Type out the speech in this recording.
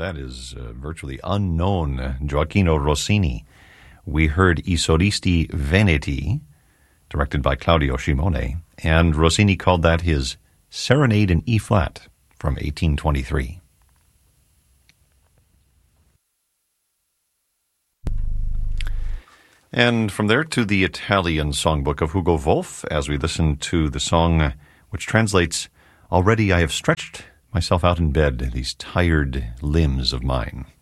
that is virtually unknown Gioacchino Rossini. We heard I Solisti Veneti, directed by Claudio Scimone, and Rossini called that his Serenade in E-flat from 1823. And from there to the Italian songbook of Hugo Wolf, as we listen to the song which translates, "Already I have stretched myself out in bed, these tired limbs of mine."